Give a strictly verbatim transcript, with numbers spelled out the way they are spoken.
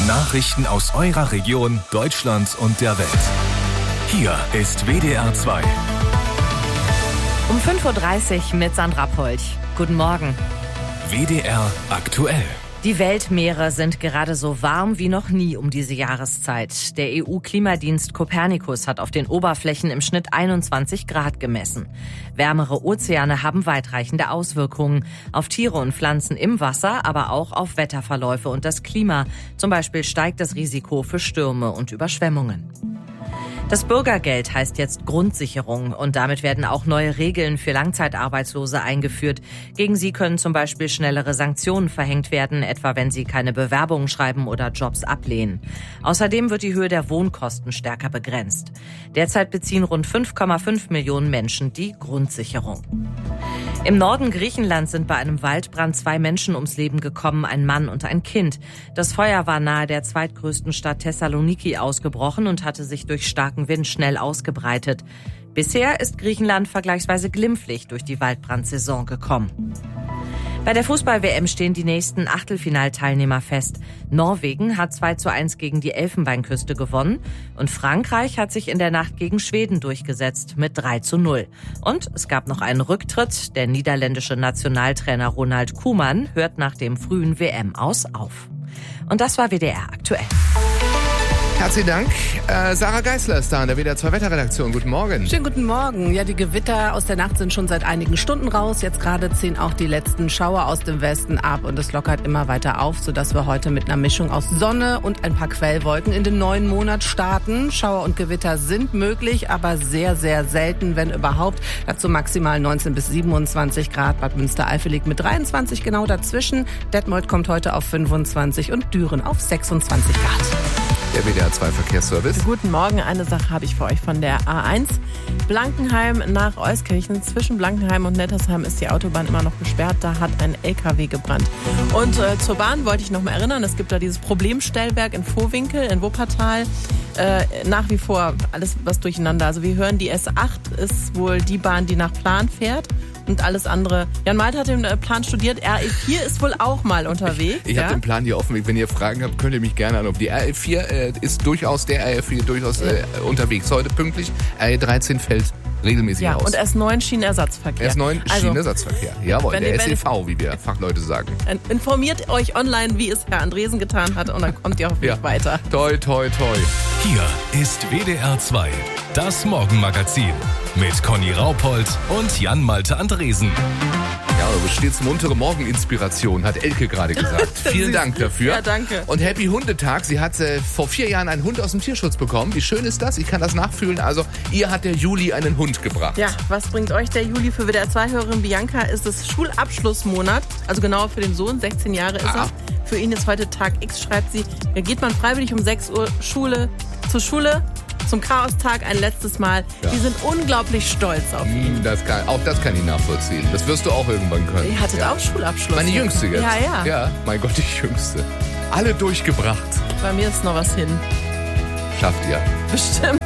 Nachrichten aus eurer Region, Deutschland und der Welt. Hier ist W D R zwei. Um fünf Uhr dreißig mit Sandra Polch. Guten Morgen. W D R aktuell. Die Weltmeere sind gerade so warm wie noch nie um diese Jahreszeit. Der E U-Klimadienst Copernicus hat auf den Oberflächen im Schnitt einundzwanzig Grad gemessen. Wärmere Ozeane haben weitreichende Auswirkungen auf Tiere und Pflanzen im Wasser, aber auch auf Wetterverläufe und das Klima. Zum Beispiel steigt das Risiko für Stürme und Überschwemmungen. Das Bürgergeld heißt jetzt Grundsicherung und damit werden auch neue Regeln für Langzeitarbeitslose eingeführt. Gegen sie können zum Beispiel schnellere Sanktionen verhängt werden, etwa wenn sie keine Bewerbungen schreiben oder Jobs ablehnen. Außerdem wird die Höhe der Wohnkosten stärker begrenzt. Derzeit beziehen rund fünf Komma fünf Millionen Menschen die Grundsicherung. Im Norden Griechenlands sind bei einem Waldbrand zwei Menschen ums Leben gekommen, ein Mann und ein Kind. Das Feuer war nahe der zweitgrößten Stadt Thessaloniki ausgebrochen und hatte sich durch starken Wind schnell ausgebreitet. Bisher ist Griechenland vergleichsweise glimpflich durch die Waldbrandsaison gekommen. Bei der Fußball-W M stehen die nächsten Achtelfinalteilnehmer fest. Norwegen hat zwei zu eins gegen die Elfenbeinküste gewonnen und Frankreich hat sich in der Nacht gegen Schweden durchgesetzt mit drei zu null. Und es gab noch einen Rücktritt. Der niederländische Nationaltrainer Ronald Koeman hört nach dem frühen W M-Aus auf. Und das war W D R aktuell. Herzlichen Dank. Äh, Sarah Geisler ist da in der W D R zwei Wetterredaktion. Guten Morgen. Schönen guten Morgen. Ja, die Gewitter aus der Nacht sind schon seit einigen Stunden raus. Jetzt gerade ziehen auch die letzten Schauer aus dem Westen ab und es lockert immer weiter auf, sodass wir heute mit einer Mischung aus Sonne und ein paar Quellwolken in den neuen Monat starten. Schauer und Gewitter sind möglich, aber sehr, sehr selten, wenn überhaupt. Dazu maximal neunzehn bis siebenundzwanzig Grad. Bad Münstereifel liegt mit dreiundzwanzig genau dazwischen. Detmold kommt heute auf fünfundzwanzig und Düren auf sechsundzwanzig Grad. Der W D R zwei Verkehrsservice. Guten Morgen, eine Sache habe ich für euch von der A eins. Blankenheim nach Euskirchen. Zwischen Blankenheim und Nettersheim ist die Autobahn immer noch gesperrt. Da hat ein L K W gebrannt. Und äh, zur Bahn wollte ich noch mal erinnern, es gibt da dieses Problemstellwerk in Vohwinkel, in Wuppertal. Äh, nach wie vor alles was durcheinander. Also wir hören, die S acht ist wohl die Bahn, die nach Plan fährt. Und alles andere. Jan Malte hat den Plan studiert. R E vier ist wohl auch mal unterwegs. Ich, ich ja? habe den Plan hier offen. Wenn ihr Fragen habt, könnt ihr mich gerne anrufen. Die R E vier äh, ist durchaus, der R E vier durchaus äh, unterwegs. Heute pünktlich. R E dreizehn fällt regelmäßig ja, aus. Und S neun Schienenersatzverkehr. S neun also, Schienenersatzverkehr. Jawohl, der ihr, S E V, wie wir Fachleute sagen. Informiert euch online, wie es Herr Andresen getan hat und dann kommt ihr hoffentlich ja. weiter. Toi, toi, toi. Hier ist W D R zwei, das Morgenmagazin mit Conny Raupold und Jan Malte Andresen. Ja, du stets muntere Morgeninspiration, hat Elke gerade gesagt. Vielen Dank dafür. Ja, danke. Und Happy Hundetag. Sie hat äh, vor vier Jahren einen Hund aus dem Tierschutz bekommen. Wie schön ist das? Ich kann das nachfühlen. Also, ihr hat der Juli einen Hund gebracht. Ja, was bringt euch der Juli? Für W D R zwei-Hörerin Bianca ist es Schulabschlussmonat. Also genauer für den Sohn, sechzehn Jahre ist ah. er. Für ihn ist heute Tag X, schreibt sie. Da geht man freiwillig um sechs Uhr Schule zur Schule. Zum Chaostag ein letztes Mal. Ja. Die sind unglaublich stolz auf ihn. Das kann, auch das kann ich nachvollziehen. Das wirst du auch irgendwann können. Ihr hattet ja. auch Schulabschluss. Meine Jüngste jetzt. Ja, ja. Ja, mein Gott, die Jüngste. Alle durchgebracht. Bei mir ist noch was hin. Schafft ihr. Bestimmt.